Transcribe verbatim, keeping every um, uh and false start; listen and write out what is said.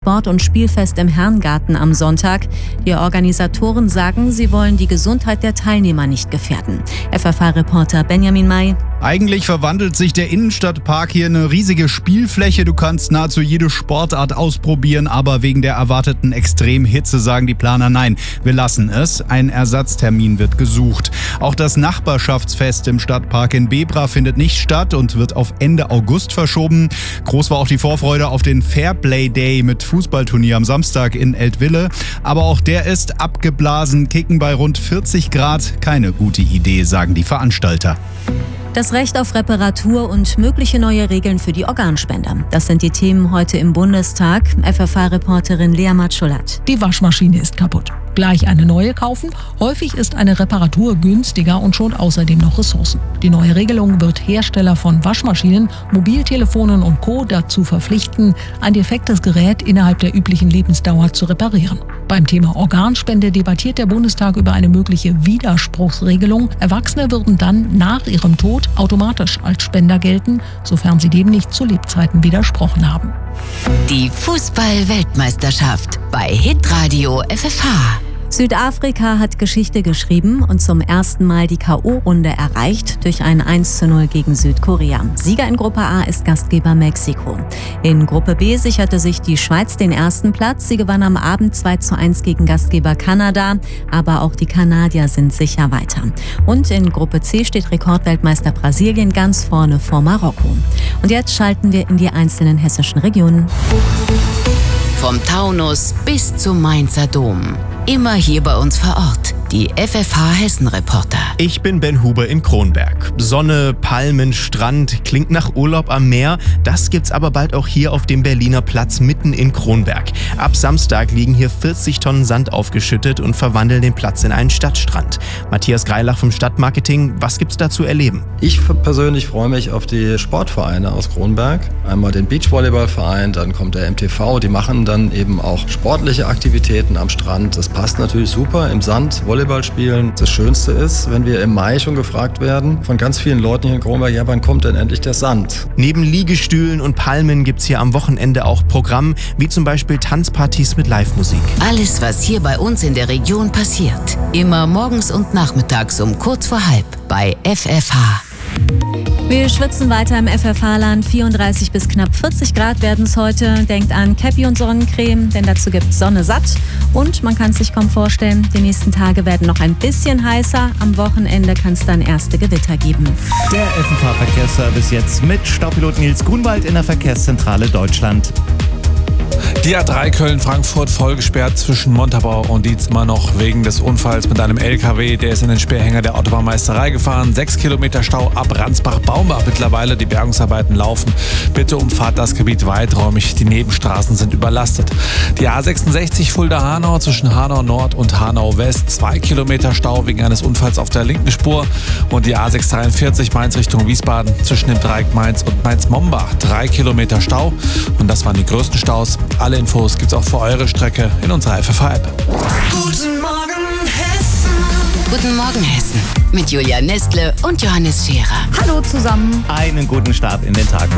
Sport- und Spielfest im Herrengarten am Sonntag. Die Organisatoren sagen, sie wollen die Gesundheit der Teilnehmer nicht gefährden. F F H-Reporter Benjamin May. Eigentlich verwandelt sich der Innenstadtpark hier in eine riesige Spielfläche. Du kannst nahezu jede Sportart ausprobieren, aber wegen der erwarteten Extremhitze sagen die Planer nein, wir lassen es. Ein Ersatztermin wird gesucht. Auch das Nachbarschaftsfest im Stadtpark in Bebra findet nicht statt und wird auf Ende August verschoben. Groß war auch die Vorfreude auf den Fairplay Day mit Fußballturnier am Samstag in Eltville. Aber auch der ist abgeblasen. Kicken bei rund vierzig Grad. Keine gute Idee, sagen die Veranstalter. Das Recht auf Reparatur und mögliche neue Regeln für die Organspender. Das sind die Themen heute im Bundestag. F F H-Reporterin Lea Matschulat. Die Waschmaschine ist kaputt. Gleich eine neue kaufen? Häufig ist eine Reparatur günstiger und schont außerdem noch Ressourcen. Die neue Regelung wird Hersteller von Waschmaschinen, Mobiltelefonen und Co. dazu verpflichten, ein defektes Gerät innerhalb der üblichen Lebensdauer zu reparieren. Beim Thema Organspende debattiert der Bundestag über eine mögliche Widerspruchsregelung. Erwachsene würden dann nach ihrem Tod automatisch als Spender gelten, sofern sie dem nicht zu Lebzeiten widersprochen haben. Die Fußball-Weltmeisterschaft bei Hitradio F F H. Südafrika hat Geschichte geschrieben und zum ersten Mal die K O-Runde erreicht durch ein eins zu null gegen Südkorea. Sieger in Gruppe A ist Gastgeber Mexiko. In Gruppe B sicherte sich die Schweiz den ersten Platz. Sie gewann am Abend zwei zu eins gegen Gastgeber Kanada, aber auch die Kanadier sind sicher weiter. Und in Gruppe C steht Rekordweltmeister Brasilien ganz vorne vor Marokko. Und jetzt schalten wir in die einzelnen hessischen Regionen. Vom Taunus bis zum Mainzer Dom. Immer hier bei uns vor Ort. Die F F H-Hessen-Reporter. Ich bin Ben Huber in Kronberg. Sonne, Palmen, Strand, klingt nach Urlaub am Meer. Das gibt's aber bald auch hier auf dem Berliner Platz mitten in Kronberg. Ab Samstag liegen hier vierzig Tonnen Sand aufgeschüttet und verwandeln den Platz in einen Stadtstrand. Matthias Greilach vom Stadtmarketing, was gibt's da zu erleben? Ich persönlich freue mich auf die Sportvereine aus Kronberg. Einmal den Beachvolleyballverein, dann kommt der M T V. Die machen dann eben auch sportliche Aktivitäten am Strand. Das passt natürlich super im Sand, Volleyball spielen. Das Schönste ist, wenn wir im Mai schon gefragt werden von ganz vielen Leuten hier in Kronberg, ja, wann kommt denn endlich der Sand? Neben Liegestühlen und Palmen gibt's hier am Wochenende auch Programm, wie zum Beispiel Tanzpartys mit Live-Musik. Alles, was hier bei uns in der Region passiert. Immer morgens und nachmittags um kurz vor halb bei F F H. Wir schwitzen weiter im F F H-Land. vierunddreißig bis knapp vierzig Grad werden es heute. Denkt an Cappy und Sonnencreme, denn dazu gibt es Sonne satt. Und man kann es sich kaum vorstellen, die nächsten Tage werden noch ein bisschen heißer. Am Wochenende kann es dann erste Gewitter geben. Der F F H-Verkehrsservice jetzt mit Staupilot Nils Grunwald in der Verkehrszentrale Deutschland. Die A drei Köln-Frankfurt voll gesperrt zwischen Montabaur und Dietzmar noch wegen des Unfalls mit einem L K W. Der ist in den Sperrhänger der Autobahnmeisterei gefahren. Sechs Kilometer Stau ab Ransbach-Baumbach mittlerweile. Die Bergungsarbeiten laufen. Bitte umfahrt das Gebiet weiträumig. Die Nebenstraßen sind überlastet. Die A sechsundsechzig Fulda-Hanau zwischen Hanau Nord und Hanau West. Zwei Kilometer Stau wegen eines Unfalls auf der linken Spur. Und die A sechshundertdreiundvierzig Mainz Richtung Wiesbaden zwischen dem Dreieck Mainz und Mainz-Mombach. Drei Kilometer Stau. Und das waren die größten Staus. Alle Infos gibt's auch für eure Strecke in unserer F F H-App. Guten Morgen Hessen. Guten Morgen Hessen. Mit Julia Nestle und Johannes Scherer. Hallo zusammen. Einen guten Start in den Tag.